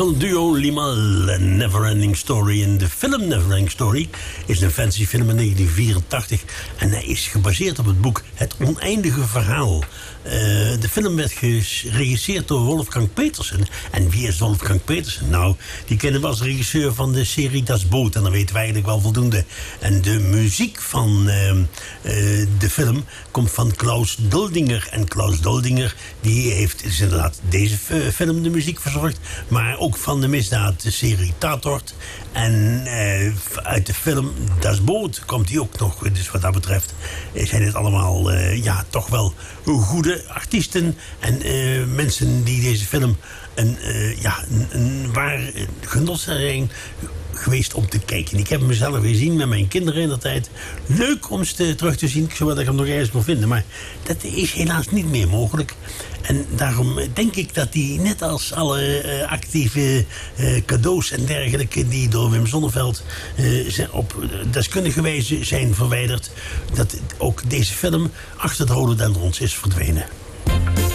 van duo Limahl, Neverending Story. En de film Neverending Story is een fantasyfilm in 1984. En hij is gebaseerd op het boek Het Oneindige Verhaal. De film werd geregisseerd door Wolfgang Petersen. En wie is Wolfgang Petersen? Nou, die kennen we als regisseur van de serie Das Boot. En dan weten we eigenlijk wel voldoende. En de muziek van de film komt van Klaus Doldinger. En Klaus Doldinger die heeft dus inderdaad deze film de muziek verzorgd. Maar ook van de misdaadserie Tatort. En uit de film Das Boot komt hij ook nog. Dus wat dat betreft zijn het allemaal toch wel goede artiesten en mensen die deze film een waar genot zijn geweest om te kijken. Ik heb hem zelf gezien met mijn kinderen in de tijd. Leuk om ze terug te zien, zodat ik hem nog ergens kon vinden. Maar dat is helaas niet meer mogelijk. En daarom denk ik dat hij, net als alle actieve cadeaus en dergelijke die door Wim Sonneveld op deskundige wijze zijn verwijderd, dat ook deze film achter de rhododendrons is verdwenen.